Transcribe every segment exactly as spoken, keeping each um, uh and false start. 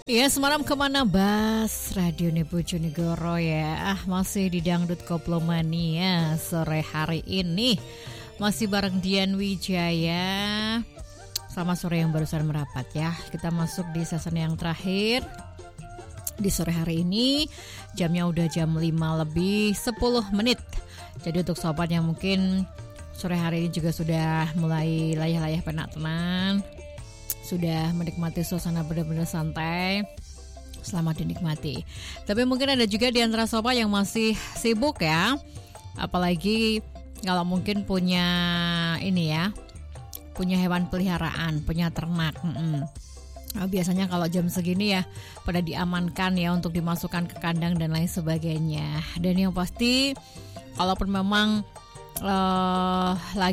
Ya, semalam kemana Bas Radio Bojonegoro ya. Ah, masih di Dangdut Koplo Mania sore hari ini. Masih bareng Dian Wijaya. Sama sore yang barusan merapat ya. Kita masuk di season yang terakhir di sore hari ini. Jamnya udah jam lima lebih sepuluh menit. Jadi untuk sobat yang mungkin sore hari ini juga sudah mulai layah-layah penak tenan, sudah menikmati suasana benar-benar santai, selamat dinikmati. Tapi mungkin ada juga di antara sobat yang masih sibuk ya, apalagi kalau mungkin punya ini ya, punya hewan peliharaan, punya ternak. Mm-mm. Nah, biasanya kalau jam segini ya pada diamankan ya untuk dimasukkan ke kandang dan lain sebagainya. Dan yang pasti kalaupun memang Uh,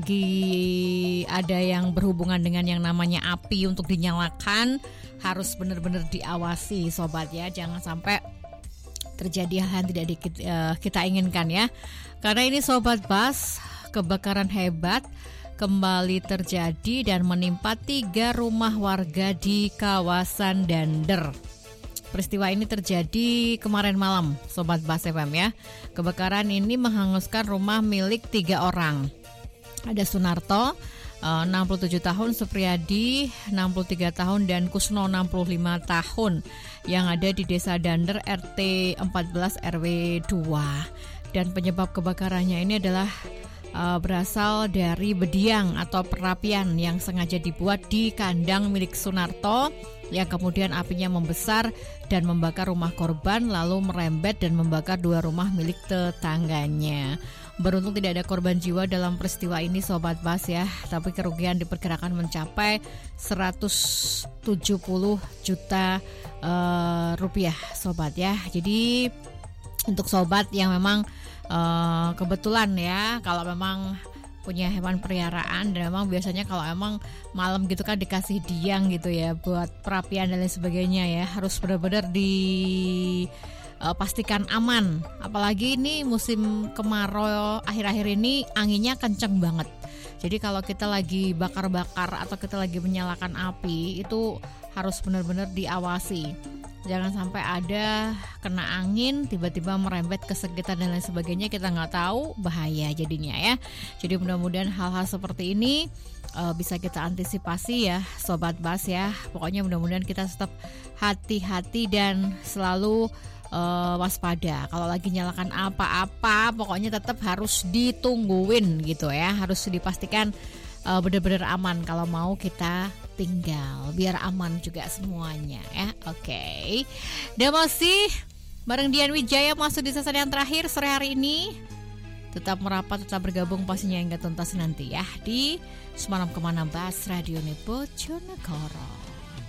lagi ada yang berhubungan dengan yang namanya api untuk dinyalakan, harus benar-benar diawasi sobat ya, jangan sampai terjadi hal yang tidak di, uh, kita inginkan ya. Karena ini sobat Bas, kebakaran hebat kembali terjadi dan menimpa tiga rumah warga di kawasan Dander. Peristiwa ini terjadi kemarin malam, Sobat Bas F M ya. Kebakaran ini menghanguskan rumah milik tiga orang. Ada Sunarto, enam puluh tujuh tahun, Supriyadi, enam puluh tiga tahun, dan Kusno, enam puluh lima tahun, yang ada di Desa Dander, R T empat belas R W dua. Dan penyebab kebakarannya ini adalah uh, berasal dari bediang atau perapian yang sengaja dibuat di kandang milik Sunarto, yang kemudian apinya membesar dan membakar rumah korban, lalu merembet dan membakar dua rumah milik tetangganya. Beruntung tidak ada korban jiwa dalam peristiwa ini Sobat Bas ya, tapi kerugian diperkirakan mencapai seratus tujuh puluh juta uh, rupiah Sobat ya. Jadi untuk sobat yang memang uh, kebetulan ya, kalau memang punya hewan peliharaan dan memang biasanya kalau emang malam gitu kan dikasih diang gitu ya buat perapian dan lain sebagainya ya, harus benar-benar dipastikan uh, aman. Apalagi ini musim kemarau akhir-akhir ini anginnya kenceng banget. Jadi kalau kita lagi bakar-bakar atau kita lagi menyalakan api itu harus benar-benar diawasi. Jangan sampai ada kena angin tiba-tiba merembet ke sekitar dan lain sebagainya, kita nggak tahu, bahaya jadinya ya. Jadi mudah-mudahan hal-hal seperti ini uh, bisa kita antisipasi ya Sobat Bas ya. Pokoknya mudah-mudahan kita tetap hati-hati dan selalu uh, waspada. Kalau lagi nyalakan apa-apa pokoknya tetap harus ditungguin gitu ya. Harus dipastikan uh, benar-benar aman kalau mau kita tinggal, biar aman juga semuanya ya. Oke okay. Dan masih bareng Dian Wijaya masuk di season yang terakhir sore hari ini. Tetap merapat, tetap bergabung pastinya hingga tuntas nanti ya di Semalam Kemana Bas Radio Bojonegoro.